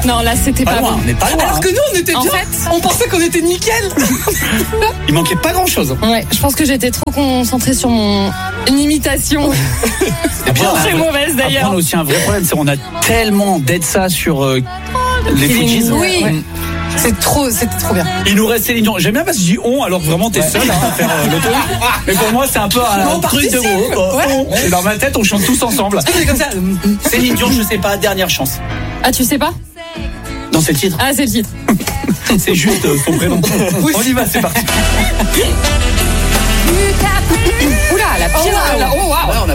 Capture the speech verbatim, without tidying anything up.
Non, là, c'était Pas pas, loin, bon. on n'est pas loin. Alors hein. que nous, on était En bien. fait- On pensait qu'on était nickel. Il manquait pas grand chose. Ouais, je pense que j'étais trop concentrée sur mon imitation. Et puis, on a Très un- mauvaise, d'ailleurs. Après, on a aussi un vrai problème, c'est qu'on a tellement d'aide ça sur euh, les Fujis. Oui. Ouais. C'est trop, c'était trop bien. Il nous reste Céline Dion. J'aime bien parce que je dis on, alors que vraiment t'es seul hein, à faire euh, le truc. Mais pour moi, c'est un peu un, On un truc de participe. gros. quoi. Ouais. On. Et dans ma tête, on chante tous ensemble. C'est comme ça. Céline Dion, je sais pas, dernière chance. Ah, tu sais pas? Dans ce titre, Ah, c'est le titre. c'est juste euh, son prénom. On y va, c'est parti. Oula, la Oh, pire. wow. Oh, waouh. Ouais, on a